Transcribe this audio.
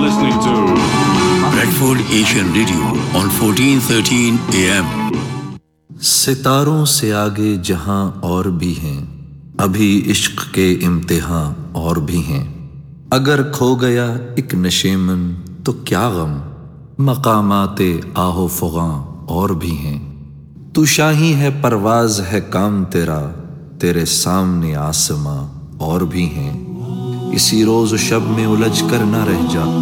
listening to Bradford Asian Radio on 1413 AM. सितारों से आगे जहां और भी हैं, अभी इश्क के इम्तिहान और भी हैं। अगर खो गया एक नशेमन तो क्या गम, मकामाते आहो फुगां और भी हैं। तू शाही है परवाज है काम तेरा, तेरे सामने आसमां और भी हैं। इसी रोज शब में उलझ कर ना रह जा।